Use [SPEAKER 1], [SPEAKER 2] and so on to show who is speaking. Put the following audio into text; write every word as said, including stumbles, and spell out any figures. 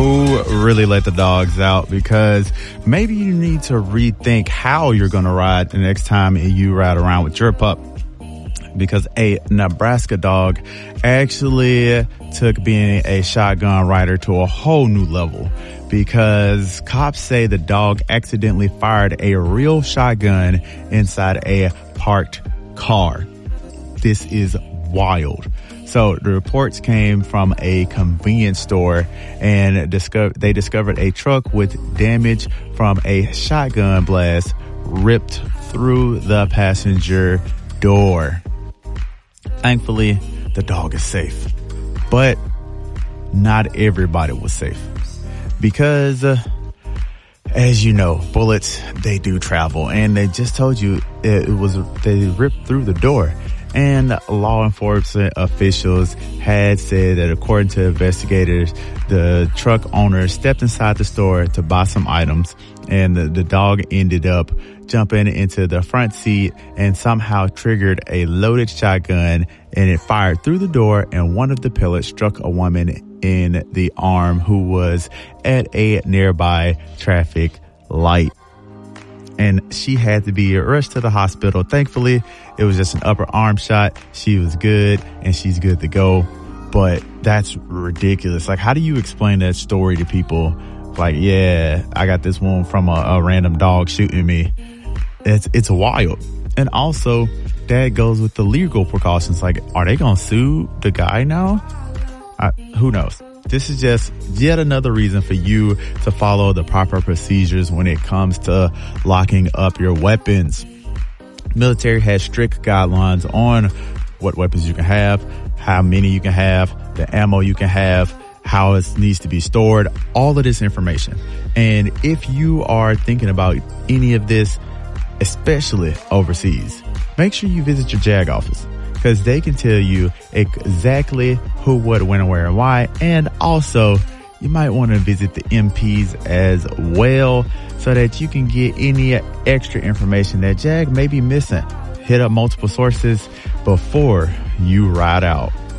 [SPEAKER 1] who really let the dogs out, because maybe you need to rethink how you're going to ride the next time you ride around with your pup. Because a Nebraska dog actually took being a shotgun rider to a whole new level, because cops say the dog accidentally fired a real shotgun inside a parked car. This is wild. So the reports came from a convenience store, and discover, they discovered a truck with damage from a shotgun blast ripped through the passenger door. Thankfully, the dog is safe, but not everybody was safe, because uh, as you know, bullets, they do travel, and they just told you it was, they ripped through the door. And law enforcement officials had said that according to investigators, the truck owner stepped inside the store to buy some items, and the, the dog ended up jumping into the front seat and somehow triggered a loaded shotgun, and it fired through the door, and one of the pellets struck a woman in the arm who was at a nearby traffic light. And she had to be rushed to the hospital. Thankfully, it was just an upper arm shot. She was good, and she's good to go. But that's ridiculous. Like, how do you explain that story to people? Like, yeah, I got this wound from a, a random dog shooting me. It's it's wild. And also, that goes with the legal precautions. Like, are they going to sue the guy now? I, who knows? This is just yet another reason for you to follow the proper procedures when it comes to locking up your weapons. Military has strict guidelines on what weapons you can have, how many you can have, the ammo you can have, how it needs to be stored, all of this information. And if you are thinking about any of this, especially overseas, make sure you visit your JAG office, because they can tell you exactly who, what, when, where, and why. And also, you might want to visit the M Ps as well, so that you can get any extra information that JAG may be missing. Hit up multiple sources before you ride out.